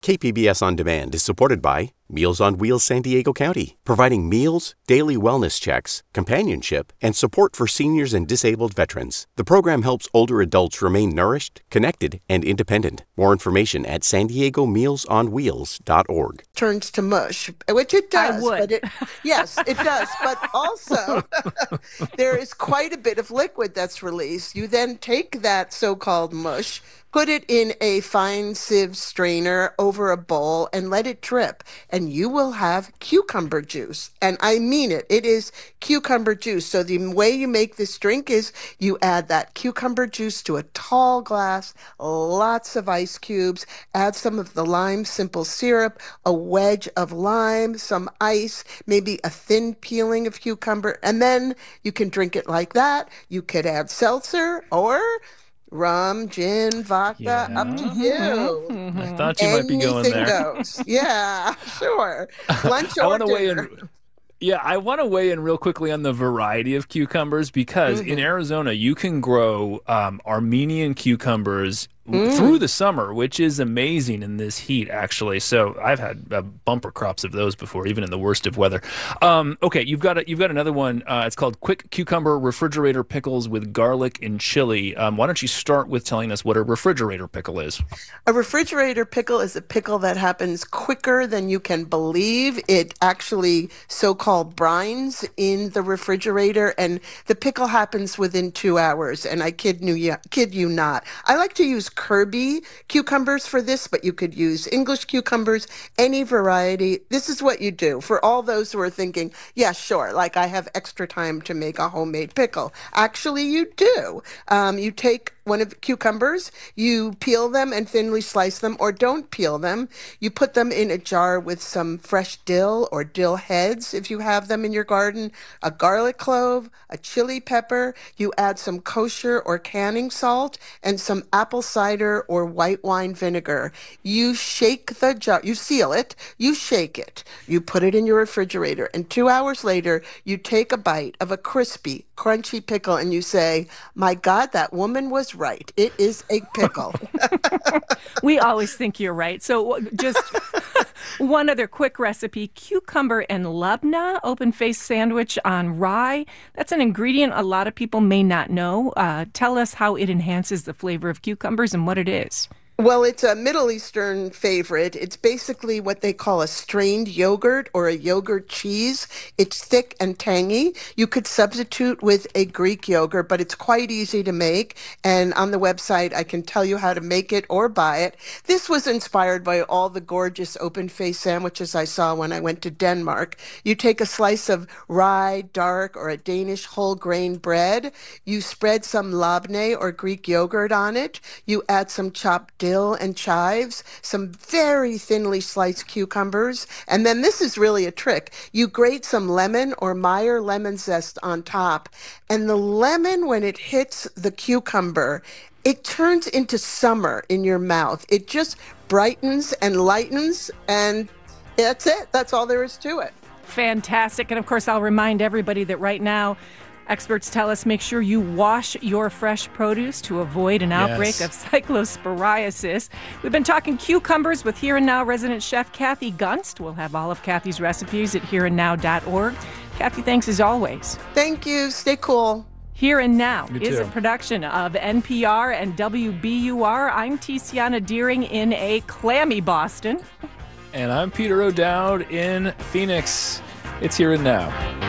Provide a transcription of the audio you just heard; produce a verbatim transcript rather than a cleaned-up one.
K P B S On Demand is supported by Meals on Wheels San Diego County, providing meals, daily wellness checks, companionship, and support for seniors and disabled veterans. The program helps older adults remain nourished, connected, and independent. More information at san diego meals on wheels dot org. Turns to mush, which it does. I would. But it, yes, it does. But also, there is quite a bit of liquid that's released. You then take that so-called mush, put it in a fine sieve strainer over a bowl and let it drip, and you will have cucumber juice. And I mean it. It is cucumber juice. So the way you make this drink is you add that cucumber juice to a tall glass, lots of ice cubes, add some of the lime simple syrup, a wedge of lime, some ice, maybe a thin peeling of cucumber, and then you can drink it like that. You could add seltzer or rum, gin, vodka, Yeah. up to you. I thought you might be going Anything there. goes. Yeah, sure. Lunch I or want to weigh dinner. in. Yeah, I want to weigh in real quickly on the variety of cucumbers because in Arizona you can grow um, Armenian cucumbers Mm. through the summer, which is amazing in this heat, actually. So I've had uh, bumper crops of those before, even in the worst of weather. Um, okay, you've got a, you've got another one. Uh, it's called Quick Cucumber Refrigerator Pickles with Garlic and Chili. Um, why don't you start with telling us what a refrigerator pickle is? A refrigerator pickle is a pickle that happens quicker than you can believe. It actually so-called brines in the refrigerator, and the pickle happens within two hours. And I kid you, kid you not. I like to use Kirby cucumbers for this, but you could use English cucumbers, any variety. This is what you do. For all those who are thinking, yeah, sure, like I have extra time to make a homemade pickle. Actually, you do. Um, you take one of the cucumbers, you peel them and thinly slice them, or don't peel them. You put them in a jar with some fresh dill or dill heads, if you have them in your garden, a garlic clove, a chili pepper. You add some kosher or canning salt and some apple cider or white wine vinegar. You shake the jar, you seal it, you shake it, you put it in your refrigerator, and two hours later, you take a bite of a crispy, crunchy pickle and you say, my God, that woman was right. It is a pickle. We always think you're right. So just one other quick recipe, cucumber and labna open-faced sandwich on rye. That's an ingredient a lot of people may not know. Uh, tell us how it enhances the flavor of cucumbers and what it is. Well, it's a Middle Eastern favorite. It's basically what they call a strained yogurt or a yogurt cheese. It's thick and tangy. You could substitute with a Greek yogurt, but it's quite easy to make. And on the website, I can tell you how to make it or buy it. This was inspired by all the gorgeous open-faced sandwiches I saw when I went to Denmark. You take a slice of rye, dark, or a Danish whole grain bread. You spread some labne or Greek yogurt on it. You add some chopped dill and chives, some very thinly sliced cucumbers, and then this is really a trick. You grate some lemon or Meyer lemon zest on top, and the lemon, when it hits the cucumber, it turns into summer in your mouth. It just brightens and lightens, and that's it. That's all there is to it. Fantastic. And of course, I'll remind everybody that right now, experts tell us make sure you wash your fresh produce to avoid an outbreak Yes. of cyclosporiasis. We've been talking cucumbers with Here and Now resident chef Kathy Gunst. We'll have all of Kathy's recipes at here and now dot org. Kathy, thanks as always. Thank you. Stay cool. Here and Now You is too. a production of N P R and W B U R. I'm Tiziana Deering in a clammy Boston. And I'm Peter O'Dowd in Phoenix. It's Here and Now.